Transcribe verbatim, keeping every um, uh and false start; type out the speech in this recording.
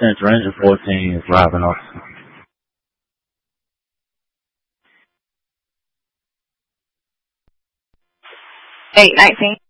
Since Ranger fourteen is driving off. eight nineteen.